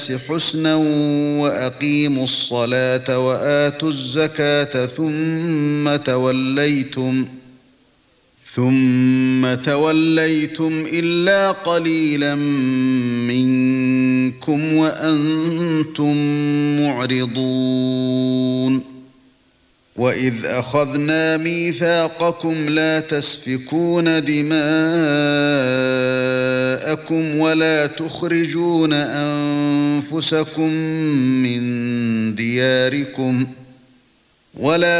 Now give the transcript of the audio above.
حسنا وأقيموا الصلاة وآتوا الزكاة ثم توليتم إلا قليلا منكم وأنتم معرضون وَإِذْ أَخَذْنَا مِيثَاقَكُمْ لَا تَسْفِكُونَ دِمَاءَكُمْ وَلَا تُخْرِجُونَ أَنفُسَكُم مِّن دِيَارِكُمْ